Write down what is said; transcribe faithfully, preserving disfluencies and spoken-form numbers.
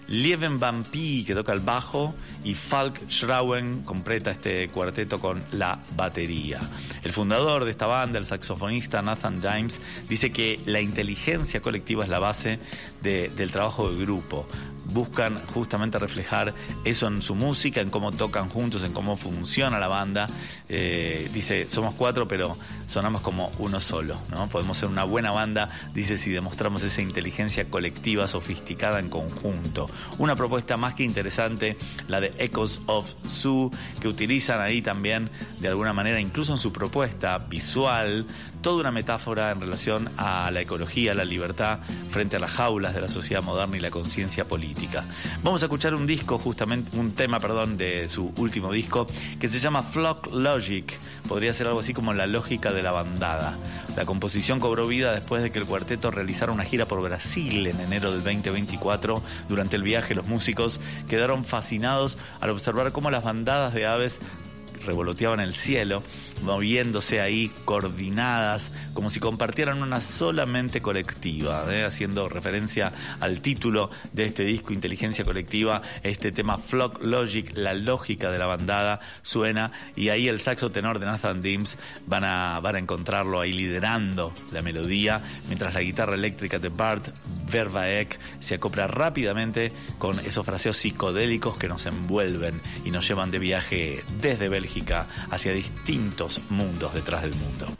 Lieven Van Pie, que toca el bajo, y Falk Schrauen completa este cuarteto con la batería. El fundador de esta banda, el saxofonista Nathan James, dice que la inteligencia colectiva es la base de, del trabajo de grupo. Buscan justamente reflejar eso en su música, en cómo tocan juntos, en cómo funciona la banda. Eh, dice, somos cuatro, pero sonamos como uno solo, ¿no? Podemos ser una buena banda, dice, si demostramos esa inteligencia colectiva sofisticada en conjunto. Una propuesta más que interesante, la de Echoes of Zoo, que utilizan ahí también, de alguna manera, incluso en su propuesta visual, toda una metáfora en relación a la ecología, la libertad, frente a las jaulas de la sociedad moderna y la conciencia política. Vamos a escuchar un disco, justamente, un tema, perdón, de su último disco, que se llama Flock Logic. Podría ser algo así como la lógica de la bandada. La composición cobró vida después de que el cuarteto realizara una gira por Brasil en enero del veinte veinticuatro. Durante el viaje, los músicos quedaron fascinados al observar cómo las bandadas de aves revoloteaban el cielo, moviéndose ahí coordinadas, como si compartieran una sola mente colectiva, ¿eh? Haciendo referencia al título de este disco, Inteligencia Colectiva. Este tema Flock Logic, la lógica de la bandada, suena, y ahí el saxo tenor de Nathan James van a, van a encontrarlo ahí liderando la melodía, mientras la guitarra eléctrica de Bart Vervaek se acopla rápidamente con esos fraseos psicodélicos que nos envuelven y nos llevan de viaje desde Bélgica hacia distintos mundos detrás del mundo.